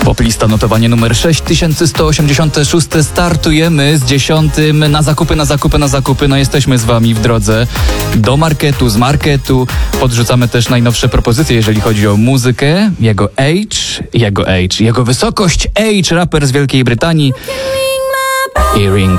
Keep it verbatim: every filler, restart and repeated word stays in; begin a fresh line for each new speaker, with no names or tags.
Poplista notowanie numer sześć tysięcy sto osiemdziesiąt sześć. Startujemy z dziesiątym na zakupy, na zakupy, na zakupy. No jesteśmy z wami w drodze do marketu, z marketu. Podrzucamy też najnowsze propozycje, jeżeli chodzi o muzykę. Jego age, jego age, jego wysokość age, raper z Wielkiej Brytanii. Earring.